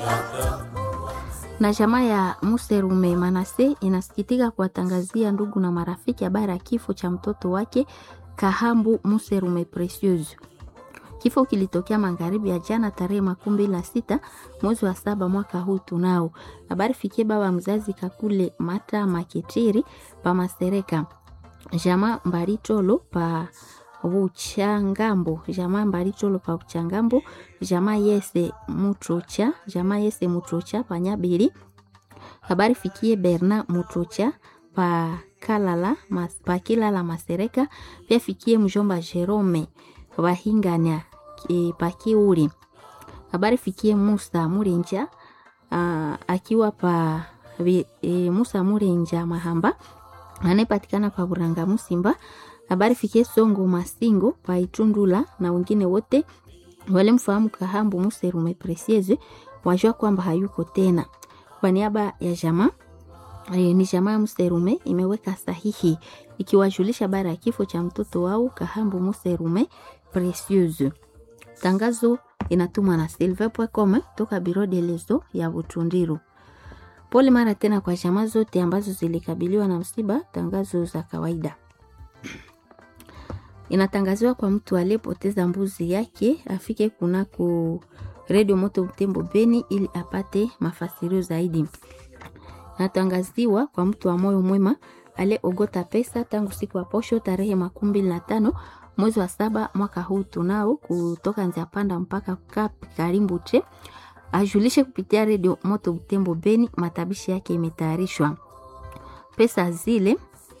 Na jamaa ya Muserume Manase inasikitika kuwatangazia ndugu na marafiki habari ya kifo cha mtoto wake Kahambu Muserume Precious. Kifo kilitokea magharibi ya jana tarehe 26 mwezi wa 7 mwaka huu tunao. Habari fikie baba mzazi Kakule Mata Maketiri pa Masereka. Jamaa Mbaritolo pa Uchangambo, jamaa Mbaritolo pa Uchangambo, jamaa Yese Mutrocha pa Nyabiri. Habari fikie Berna Mutrocha pa Kilala Masereka, pia fikie mjomba Jerome Wahinganya pa Kiuri. Habari fikie Musa Murenja akiwa pa Musa Murenja Mahamba anayepatikana pa Buranga Musimba. Habari fikie Songo Masingo pa Itundula na wengine wote wale mfahamu Kahambu Muserume Precious wajua kwamba hayuko tena. Kwa niaba ya jamaa ni jamaa Muserume imeweka sahihi ikiwajulisha habari ya kifo cha mtoto wao Kahambu Muserume Precious. Tangazo inatumwa na silver.com toka Biro de Lezo ya Butundiru. Pole mara tena kwa jamaa zote ambazo zilikabiliwa na msiba. Tangazo za kawaida. Inatangaziwa kwa mtu aliyepoteza mbuzi yake afike kunako Radio Moto Butembo Beni ili apate mafasirio zaidi. Inatangaziwa kwa mtu wa moyo mwema aliyeogota pesa tangu siku ya posho tarehe 25 mwezi wa 7 mwaka huu tunao kutoka Nziapanda mpaka Karimbuche. Ajulishe kupitia Radio Moto Butembo Beni matabishi yake imetayarishwa. Pesa zile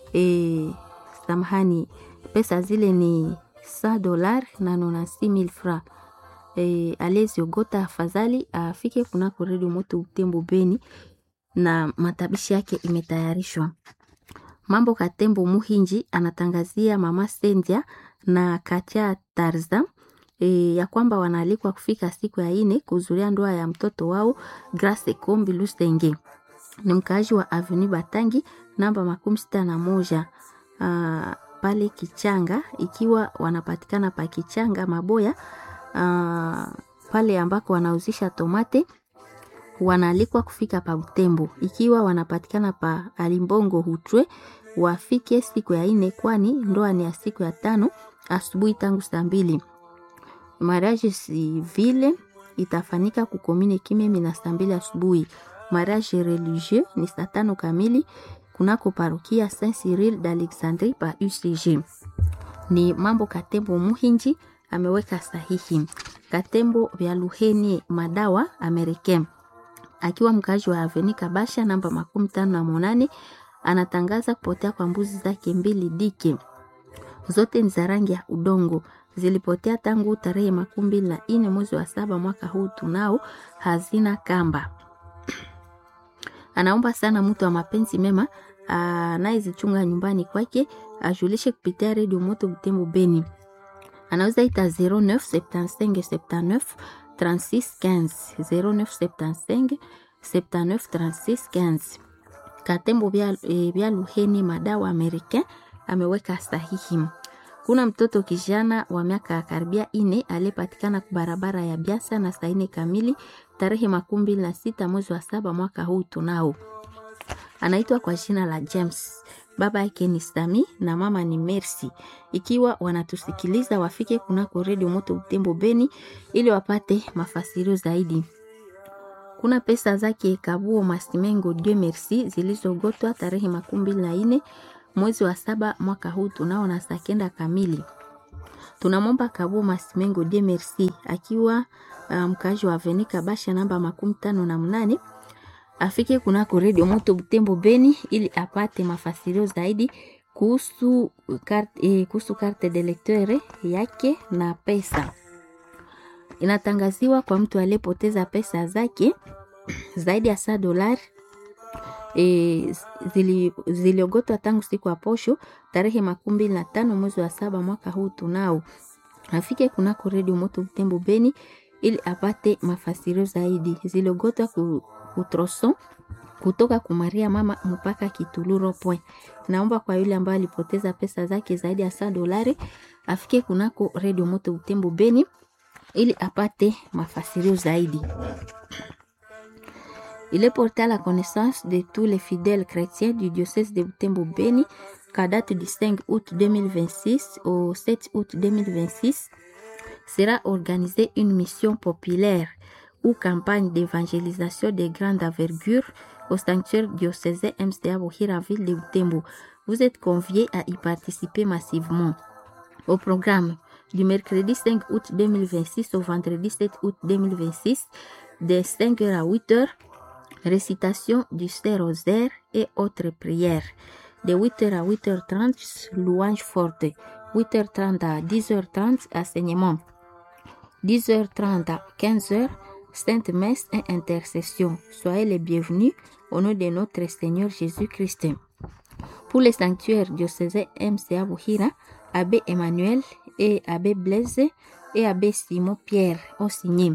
pesa zile ni $100 na 96,000 francs. Alezi ogota afadhali afike kunako Radio Moto Butembo Beni na matabishi yake imetayarishwa. Mambo Katembo Muhinji anatangazia mama Sendia na Katia Tarza ya kwamba wanaalikwa kufika siku ya 4 kuhudhuria ndoa ya mtoto wao Grace Kombi Lusenge. Ni mkaaji wa Avenue Batangi namba 61 pale Kichanga, ikiwa wanapatikana pa Kichanga Maboya pale ambako wanauzisha tomate. Wanaalikwa kufika pa Butembo, ikiwa wanapatikana pa Alimbongo Hutwe wafike siku ya 4 kwani ndoa ni ya siku ya 5 asubuhi tangu saa 2. Mariage civile itafanyika kukomine Kimemi na saa 2 asubuhi. Mariage religieux ni saa 5 kamili kunako parokia Saint Cyril d'Alexandrie pa UCG. Ni Mambo Katembo Muhinji ameweka sahihi. Katembo vya Luheni Madawa American akiwa mkaji wa Avenue Kabasha namba 58 anatangaza kupotea kwa mbuzi zake 2 dike. Zote ni za rangi ya udongo. Zilipotea tangu tarehe 24 mwezi wa 7 mwaka huu tunao, hazina kamba. Anaomba sana mtu wa mapenzi mema anayezichunga nyumbani kwake ajulishe kupitia Radio Moto Butembo Beni. Anaweza ita 0975 79 36 15 0975 Katembo vya Luheni Madawa American ameweka sahihi. Kuna mtoto kijana wa miaka karibia 4 aliyepatikana kwa barabara ya Biasa na saa 4 kamili tarehe 26 mwezi wa 7 mwaka huu tunao. Anaitwa kwa jina la James. Baba yake ni Sami na mama ni Mercy. Ikiwa wanatusikiliza wafike kunako Radio Moto Butembo Beni ili wapate mafasirio zaidi. Kuna pesa zake Kabuo Masimengo Dieu Merci zilizogotwa tarehe 24 mwezi wa 7 mwaka huu tunao na saa 9 kamili. Tunamomba Kabuo Masimengo Dieu Merci akiwa mkaji wa Avenue Kabasha namba 58 afike kunako Radio Moto Butembo Beni ili apate mafasirio zaidi kuhusu carte de lecteur yake na pesa. Inatangaziwa kwa mtu aliyepoteza pesa zake zaidi ya $100 ziliogotwa tangu siku ya posho tarehe 25 mwezi wa 7 mwaka huu tunao. Afike kunako Radio Moto Butembo Beni ili apate mafasirio zaidi. Ziliogotwa kutroso kutoka kumaria mama mpaka Kituluro point. Naomba kwa yule ambaye alipoteza pesa zake zaidi ya $100 afike kunako Radio Moto Butembo Beni ili apate mafasirio zaidi. Il est porté à la connaissance de tous les fidèles chrétiens du diocèse de Butembo-Beni qu'à date du 5 août 2026 au 7 août 2026 sera organisée une mission populaire ou campagne d'évangélisation de grande envergure au sanctuaire diocésain MCA Bohira-Ville de Butembo. Vous êtes conviés à y participer massivement. Au programme du mercredi 5 août 2026 au vendredi 7 août 2026, de 5h à 8h, récitation du Saint-Rosaire et autres prières. De 8h à 8h30, louange forte. 8h30 à 10h30, enseignement. 10h30 à 15h, Sainte Messe et intercession. Soyez les bienvenus au nom de notre Seigneur Jésus-Christ. Pour les sanctuaires diocésains MCA Buhira, Abbé Emmanuel et Abbé Blaise et Abbé Simon Pierre ont signé.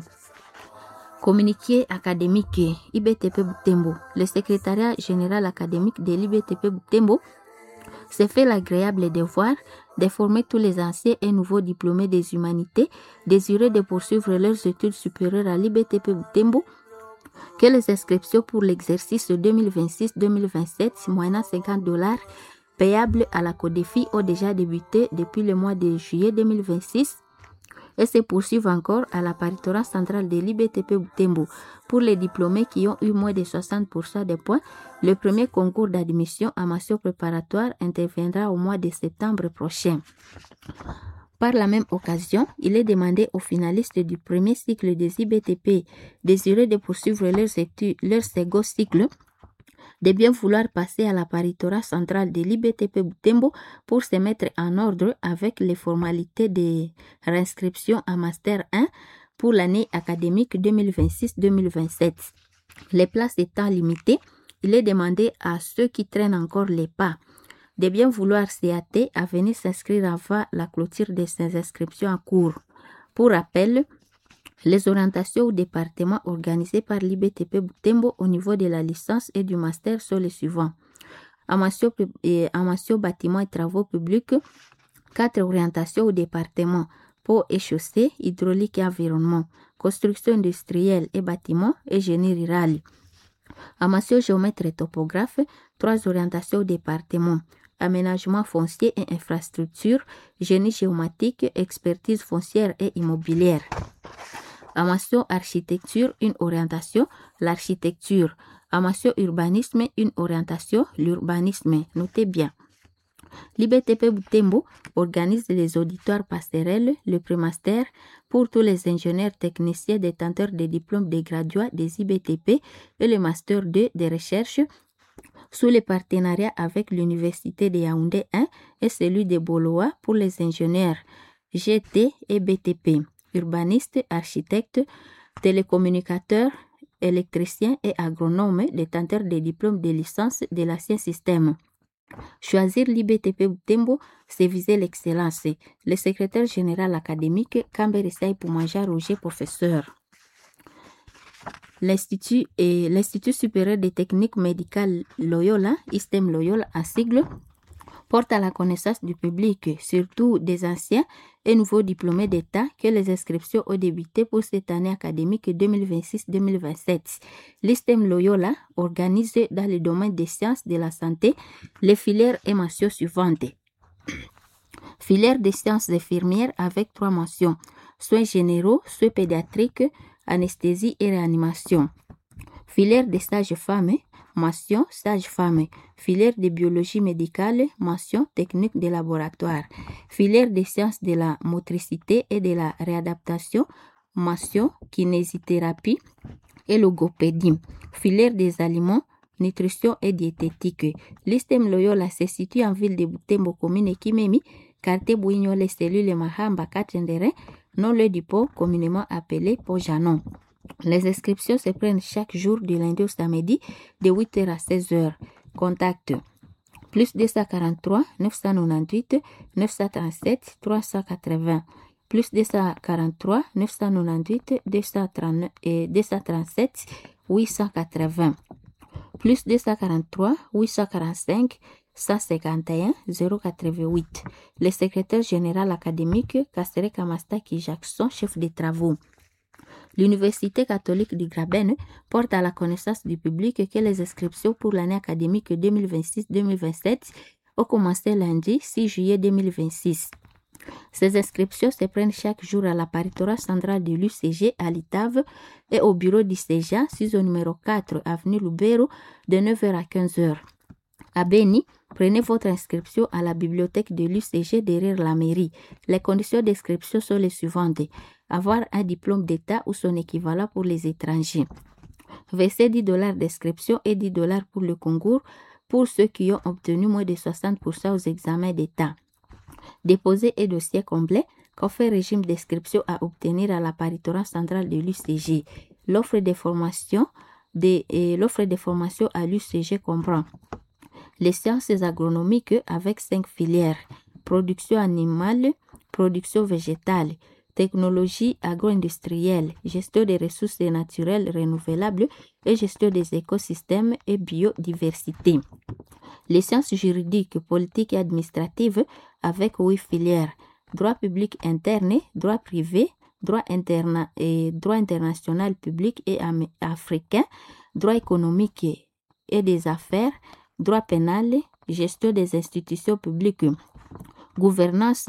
Communiqué académique IBTP Butembo. Le secrétariat général académique de l'IBTP Butembo s'est fait l'agréable devoir de former tous les anciens et nouveaux diplômés des humanités désireux de poursuivre leurs études supérieures à l'IBTP Butembo que les inscriptions pour l'exercice 2026-2027 moyennant $50 payables à la CODEFI ont déjà débuté depuis le mois de juillet 2026 et se poursuivent encore à la paritorat centrale de l'IBTP Butembo. Pour les diplômés qui ont eu moins de 60% des points, le premier concours d'admission à mention préparatoire interviendra au mois de septembre prochain. Par la même occasion, il est demandé aux finalistes du premier cycle des IBTP désireux de poursuivre leurs études, leur second cycle, de bien vouloir passer à la paritorat centrale de l'IBTP Butembo pour se mettre en ordre avec les formalités de réinscription à Master 1 pour l'année académique 2026-2027. Les places étant limitées, il est demandé à ceux qui traînent encore les pas de bien vouloir s'y hâter à venir s'inscrire avant la clôture de ces inscriptions en cours. Pour rappel, les orientations au département organisées par l'IBTP Butembo au niveau de la licence et du master sont les suivants. En mention bâtiments et travaux publics, 4 orientations au département: pont et chaussée, hydraulique et environnement, construction industrielle et bâtiments et génie rural. En mention géomètre et topographe, 3 orientations au département: aménagement foncier et infrastructure, génie géomatique, expertise foncière et immobilière. En mention architecture, une orientation, l'architecture. En mention urbanisme, une orientation, l'urbanisme. Notez bien. L'IBTP Butembo organise les auditoires passerelles, le prémaster, pour tous les ingénieurs techniciens détenteurs des diplômes de graduats des IBTP et le master 2 de recherche sous le partenariat avec l'Université de Yaoundé 1 et celui de Boloa pour les ingénieurs GT et BTP. Urbanistes, architectes, télécommunicateurs, électriciens et agronomes détenteurs des diplômes de licence de l'ancien système. Choisir l'IBTP Butembo, c'est viser l'excellence. Le secrétaire général académique, Kamberesai Poumaja Roger, professeur. L'Institut supérieur des techniques médicales Loyola, ISTEM Loyola à sigle, porte à la connaissance du public, surtout des anciens et nouveaux diplômés d'État, que les inscriptions ont débuté pour cette année académique 2026-2027. L'ISTEM Loyola organise dans le domaine des sciences de la santé les filières et mentions suivantes. Filière des sciences infirmières avec 3 mentions: soins généraux, soins pédiatriques, anesthésie et réanimation. Filière des sages-femmes, mention sage-femme. Filière de biologie médicale, mention technique de laboratoire. Filière des sciences de la motricité et de la réadaptation, mention kinésithérapie et logopédie. Filière des aliments, nutrition et diététique. L'ISTEM Loyola se situe en ville de Butembo, commune Kimemi, quartier Bouignolé, cellule Mahamba, Katendere, non-lieu du pont, communément appelé Pont-Janon. Les inscriptions se prennent chaque jour du lundi au samedi de 8h à 16h. Contact plus 243 998 937 380 plus 243 998 237 880 plus 243 845 151 088. Le secrétaire général académique Kastere Kamastaki Jackson, chef des travaux. L'Université catholique du Graben porte à la connaissance du public que les inscriptions pour l'année académique 2026-2027 ont commencé lundi 6 juillet 2026. Ces inscriptions se prennent chaque jour à la paritorat centrale de l'UCG à Litave et au bureau du CEJA, 6 au numéro 4, avenue Lubero, de 9h à 15h. À Beni, prenez votre inscription à la bibliothèque de l'UCG derrière la mairie. Les conditions d'inscription sont les suivantes. Avoir un diplôme d'État ou son équivalent pour les étrangers. Verser $10 d'inscription et $10 pour le concours pour ceux qui ont obtenu moins de 60% aux examens d'État. Déposer et dossier complet, qu'offre régime d'inscription à obtenir à la paritorat centrale de l'UCG. L'offre de formation à l'UCG comprend les sciences agronomiques avec 5 filières, production animale, production végétale, technologie agro-industrielle, gestion des ressources naturelles renouvelables et gestion des écosystèmes et biodiversité. Les sciences juridiques, politiques et administratives avec 8 filières, droit public interne, droit privé, droit international public et africain, droit économique et des affaires, droit pénal, gestion des institutions publiques, gouvernance,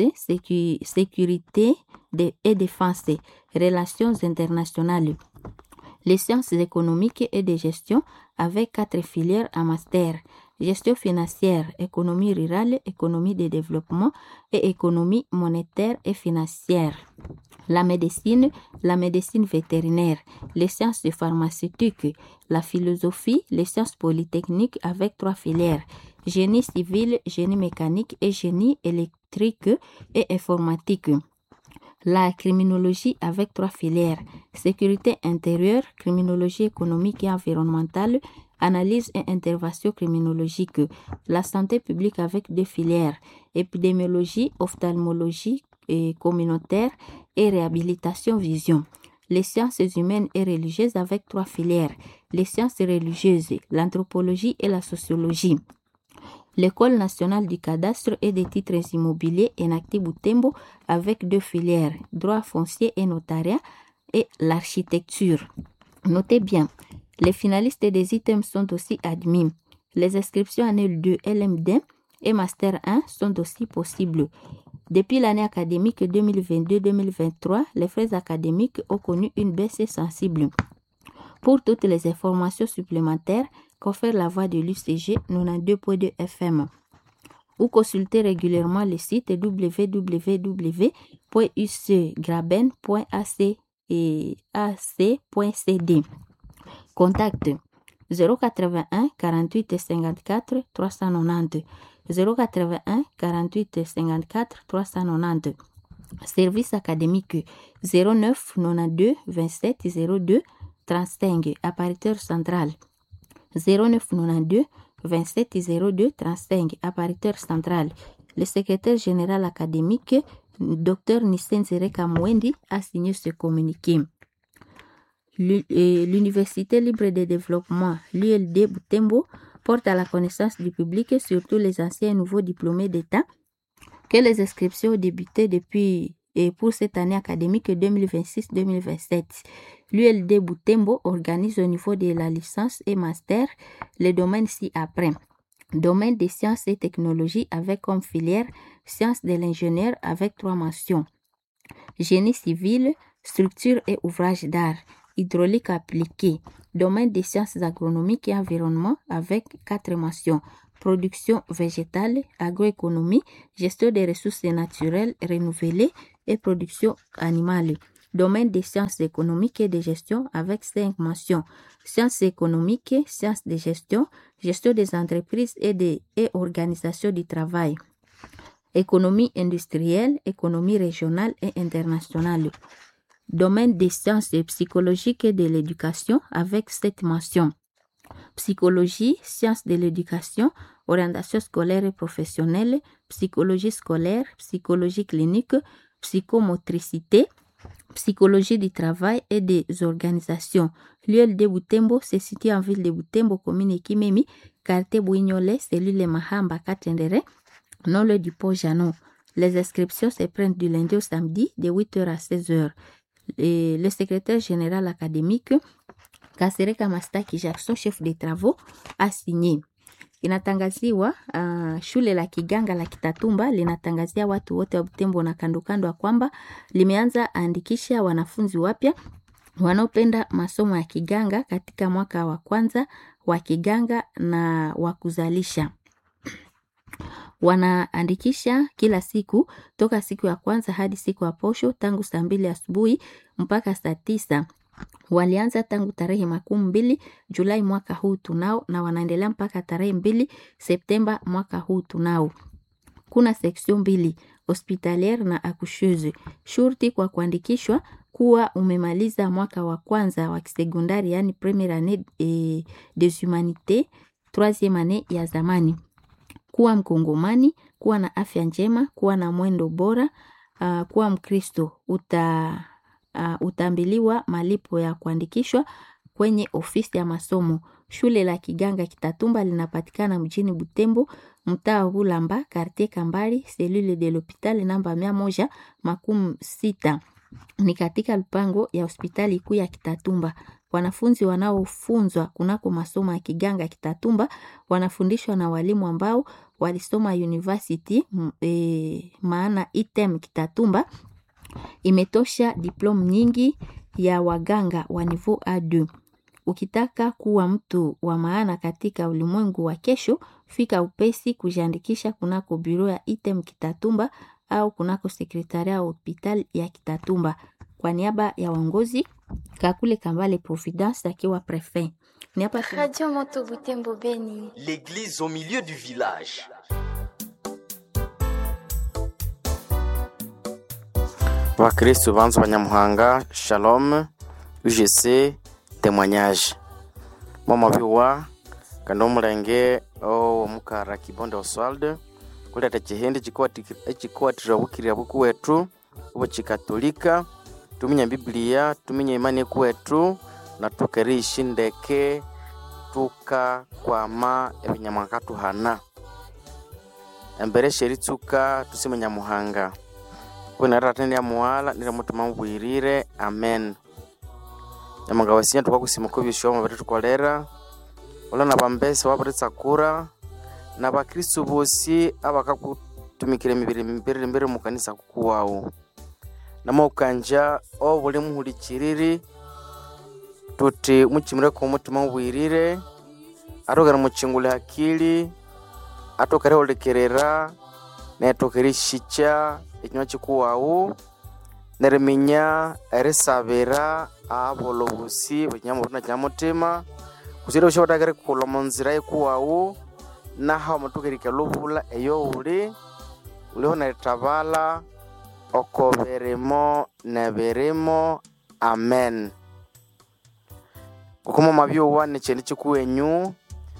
sécurité et défense, relations internationales. Les sciences économiques et de gestion avec 4 filières à master, gestion financière, économie rurale, économie de développement et économie monétaire et financière. La médecine vétérinaire, les sciences pharmaceutiques, la philosophie, les sciences polytechniques avec 3 filières, génie civil, génie mécanique et génie électrique et informatique. La criminologie avec 3 filières, sécurité intérieure, criminologie économique et environnementale, analyse et intervention criminologique. La santé publique avec 2 filières, épidémiologie, ophtalmologie et communautaire et réhabilitation vision. Les sciences humaines et religieuses avec 3 filières, les sciences religieuses, l'anthropologie et la sociologie. L'École nationale du cadastre et des titres immobiliers Enacti Butembo avec 2 filières, droit foncier et notariat et l'architecture. Notez bien, les finalistes des items sont aussi admis. Les inscriptions en L2, LMD et Master 1 sont aussi possibles. Depuis l'année académique 2022-2023, les frais académiques ont connu une baisse sensible. Pour toutes les informations supplémentaires, confère la voix de l'UCG 92.2 FM ou consultez régulièrement le site www.ucgraben.ac.cd. Contact 081 48 54 390 081 48 54 390. Service académique 09 92 27 02 35 appariteur central 09 92 27 02 35 appariteur central. Le secrétaire général académique, Dr Nissen Zereka Mwendi, a signé ce communiqué. L'Université libre de développement, l'ULD Butembo, porte à la connaissance du public et surtout les anciens et nouveaux diplômés d'État que les inscriptions ont débuté depuis et pour cette année académique 2026-2027. L'ULD Butembo organise au niveau de la licence et master les domaines ci-après. Domaine des sciences et technologies avec comme filière sciences de l'ingénieur avec 3 mentions. Génie civil, structure et ouvrages d'art. Hydraulique appliquée. Domaine des sciences agronomiques et environnement avec 4 mentions. Production végétale, agroéconomie, gestion des ressources naturelles renouvelées et production animale. Domaine des sciences économiques et de gestion avec 5 mentions. Sciences économiques, sciences de gestion, gestion des entreprises et organisation du travail. Économie industrielle, économie régionale et internationale. Domaine des sciences psychologiques et de l'éducation avec 7 mentions. Psychologie, sciences de l'éducation, orientation scolaire et professionnelle, psychologie scolaire, psychologie clinique, psychomotricité, psychologie du travail et des organisations. L'ULD Butembo se situe en ville de Butembo, commune Kimemi, quartier Bouignolé, cellule Mahamba Katendere, non le du Pont Janon. Les inscriptions se prennent du lundi au samedi de 8h à 16h. Le secrétaire général académique Kasereka Mastaki Jackson, chef des travaux, a signé. Inatangaziwa shule la Kiganga la Kitatumba linatangazia watu wote wa Butembo na kando kando kwamba limeanza andikisha wanafunzi wapya wanaopenda masomo ya Kiganga katika mwaka wa kwanza wa Kiganga na wa kuzalisha. Wanaandikisha kila siku toka siku ya kwanza hadi siku ya posho tangu saa 2 asubuhi mpaka saa 9. Walianza tangu tarehe 20 Julai mwaka huu tunao na wanaendelea mpaka tarehe 2 Septemba mwaka huu tunao. Kuna section 2 hospitaliere na accoucheuse. Shurti kwa kuandikishwa kuwa umemaliza mwaka wa kwanza wa kisekondari, yani première année des humanités, troisième année ya zamani. Kuwa Mkongomani, kuwa na afya njema, kuwa na mwendo bora, kuwa Mkristo. Utaambiliwa malipo ya kuandikishwa kwenye ofisi ya masomo. Shule la Kiganga Kitatumba linapatikana mjini Butembo, mtaa Hulamba, quartier Kambari, cellule de l'hôpital namba 116. Ni katika lupango ya hospitali kuu ya Kitatumba. Wanafunzi wanaofunzwa kunako masomo ya Kiganga Kitatumba wanafundishwa na walimu ambao walisoma university, maana item Kitatumba imetosha diplome nyingi ya waganga wa niveau A2. Ukitaka kuwa mtu wa maana katika ulimwengu wa kesho, fika upesi kujiandikisha kunako bureau ya item Kitatumba au kunako sekretaria ya hospital ya Kitatumba. Kwa niaba ya uongozi, Kakule Kambale Providence akiwa prefet. Radio Moto Butembo Beni. L'église au milieu du village. Wakristo banzu banyamuhanga, Shalom, UGC, témoignage. Mama biwa kando mulenge o mukara Kibonde Oswald kule takihende chikwatira bukiri abuku wetu ubo chikatolika, tuminya Biblia, tuminya imani kwetu na tukerishi ndeke tuka kwama ebinyamwakatu hana embere sheritsuka tusimenya muhanga kuna ratene ya muwala nira mutima mubwirire. Amen. Nyamanga wasinya tukakusima ko bishoma bari tukolera ola na bambese waburitsa kura na bakristo bosi abakakutumikira mibiri mbere mu kanisa kuwawo namukanja obuli muhulikiriri tuti mukimire ko mutima mubwirire arogara muchingule hakili atokare olekerera na tokerishicha ikinwa chikuwawo nereminya erisabira abolobusi banyamuruna cyamutima kuzira ushobotakare kulomonzira ikuwawo naha mutukerika lubula eyo uliho neritabala okoberemo neberemo. Amen. Kukuma mabyowa nechendi chikuwenyu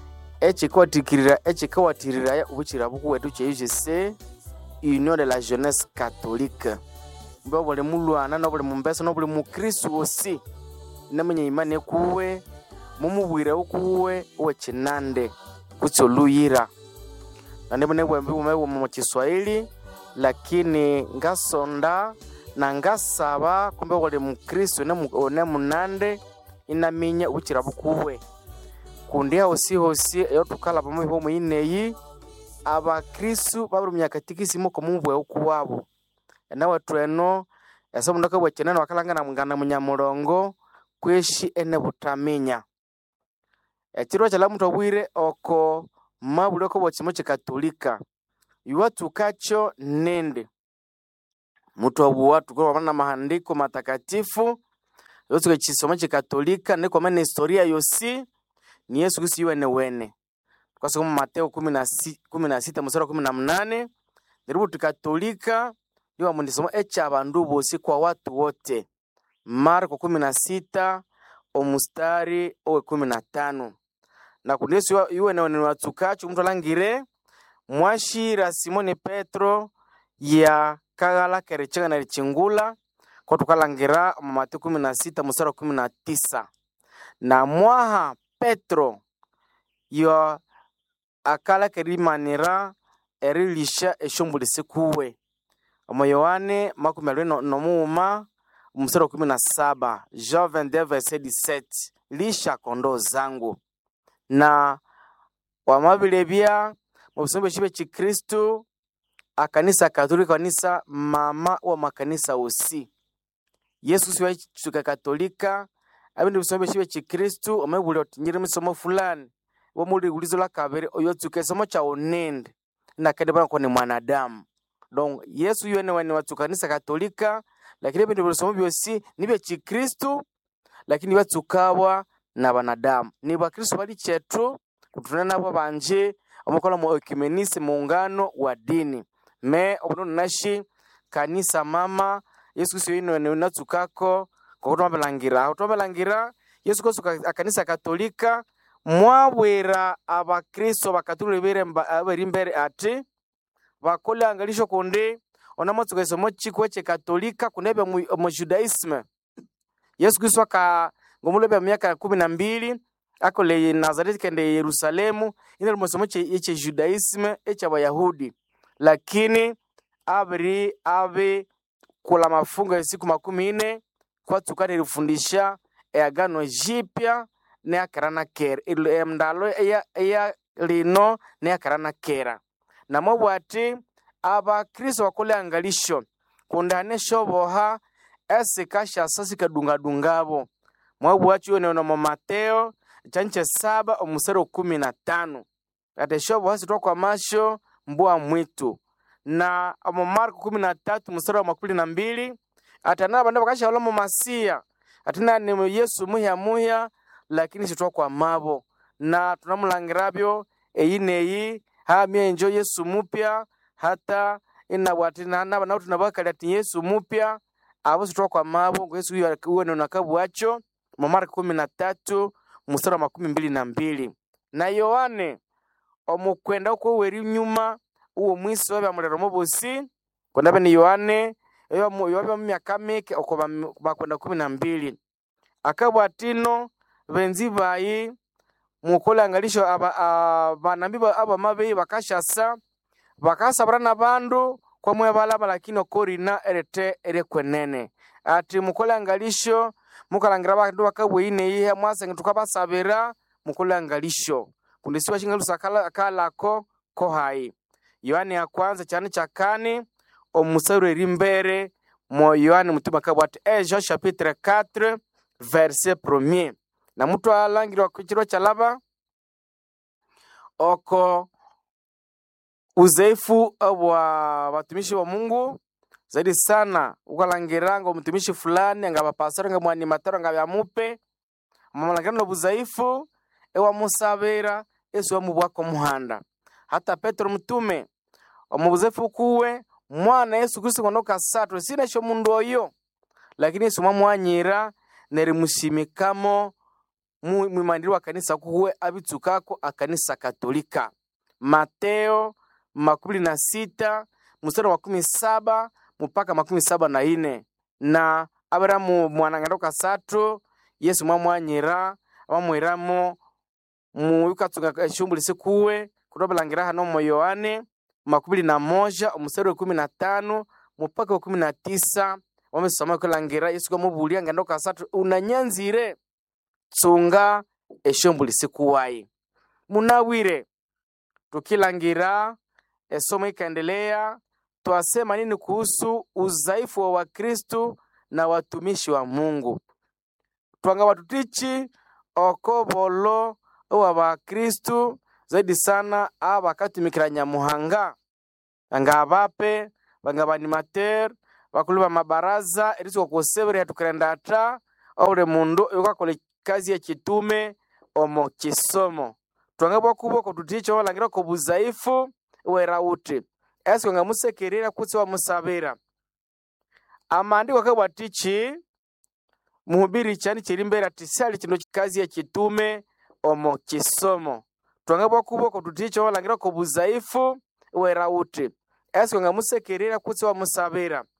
echikawatirira ubukira buku wetu cheYGC Union de la Jeunesse Catholique. Mbe bole mulwana no bole mumbesa no bole mukristo osi namenye imani kuwe mumubwire ukuwe wechinande kucholuyira nande bone bwembe mu Kiswahili lakini ngasonda na ngasaba kumbe bole mukristo ne munande inaminya ubukira bukuwe kundia hosi yo tukala pamwe ho muineyi abakristo baburu myakatikisimo ko mubwe ukuwabo nawe tweno yasomundoka bwechenana wakalangana mungana munyamurongo kweshi ene butaminya ekiro chala mtu obwire oko mabule ko bwachimo chikatolika yuwatukacho nende mtu obuwa tukoro bana mahandiko matakatifu yotuke chisoma chikatolika neko mane historia yosi ni Yesu Kristo wene kwa sababu Mateo 16 mstari 18 ndirubu tukatolika ndio mundisoma abandu bosi kwa watu wote. Marko 16 mstari 15 na kunesu yuwene watukacho mtu langire mwashira Simone Petro ya kagala kerechenga na richingula kwa tukalangira Mateo 16 mstari 19 na mwaha Petro yo akala kerimanira erilisha eshombulise kuwe Yohane 20 no muuma mstari wa 17, Jean 22 verset 17, lisha kondoo zangu. Na wamabilebya mu busombe shibe chikristu akanisa katolika kanisa mama wa makanisa osi. Yesu siwa chuka katolika abindi busombe shibe chikristu omebule otinyire misomo fulani wo muri gulizo la kabere oyo tsuke somo cha onende na kade bana kwa ni mwanadamu. Donc Yesu yene wani wa kanisa katolika, lakini bindi busombe byosi nibe chikristu lakini batsukawa na banadamu. Ni bakristo bali chetu kutuna nabo banje amukola mu ekumenisi muungano wa dini. Me obuno nashi kanisa mama Yesu Kristo yino natsukako kotobalangira Yesu Kristo kanisa katolika mwabwera abakristo bakatuli bere mbere ati bakola angalisho konde onamotsuka somo chikwe che katolika kunebe mu judaisme. Yesu Kristo ngomulebe miaka 12 akole Nazareti kende Yerusalemu ina musomo che judaisme echa bayahudi, lakini abe kula mafungo ya siku 40 kwa tukani ilifundisha agano jipya ne akarana kera mdalo ya lino ne akarana kera na mobwati aba Kristo wakole angalisho kundane shoboha esikasha sasika dungadungabo mwabwachi one no Mateo chanche 7 omusero 15 ate shobo hasi tokwa masho mbua mwitu na amo Marko 13 musero 22 atana banda bakasha olomo masia atina ni Yesu muya lakini sitokwa mabo na tunamulangirabyo eyineyi ha mienjo Yesu mupya hata ina watina naba tunabakali ati Yesu mupya abo sitokwa mabo Yesu yuwe nakabwacho mu Marko 13 musara 22 na Yohane omukwenda uko weri nyuma uwo mwisi wa bamurero mobosi kondabe ni Yohane yoba myaka mike okoba bakwenda 12 akabwatino benzi bayi mukola angalisho abanambi aba mabe bakashasa bakasabana bandu kwa mwe balaba lakini okorina ere kwenene ati mukola angalisho mukalangira bandu bakabwine ihe mwase ngitukabasabira mukola angalisho kundisiwa shingalusa kalako ko hai. Yohane ya kwanza cyane cyakane omusaro rimbere mo Yohane mutima kabwate Jean chapitre 4 verset 1 na mtu alangirwa kuchiro chalaba oko uzeifu wa watumishi wa Mungu zaidi sana ukalangirango mtumishi fulani ngaba pastor ngaba mwani mataro ngaba yamupe mamalangano buzaifu ewa musabera Yesu wa mubwako muhanda hata Petro mtume omubuzefu kuwe mwana Yesu Kristo ngonoka satwe sina sho mundu oyo lakini Yesu mwanyira neri mushimikamo mwimandiri wa kanisa kuwe abitsukako akanisa katolika. Mateo 26 mstari wa 17 mpaka 74 na Abrahamu mwanangaroka satwe Yesu mwanyira abamwiramo muyukatsuka shumbuli sikuwe kurobalangira hano mu Yohane 21 mstari wa 15 mpaka 19 wamesoma kulangira Yesu kamubulia ngando kasatu unanyanzire tsunga eshombuli sikuwai munawire tukilangira esomo ikaendelea twasema nini kuhusu uzaifu wa Wakristo na watumishi wa Mungu. Twanga watutichi okobolo wa Wakristo zaidi sana abakatumikira Nyamuhanga anga abape bangabani mater bakuluba mabaraza erizo kosebere yatukirenda ata aure mundu yokakole kazi ya kitume omo kisomo twangabwa kubo ko tuticho langira ko buzaifu werauti esko ngamusekerera kutse wa musabera amandiko kabwatichi muhubiri cyane kirimbera tisali kino kazi ya kitume omo kisomo twangabwa kubo ko tuticho langira ko buzaifu werauti esko ngamusekerera kutse wa musabera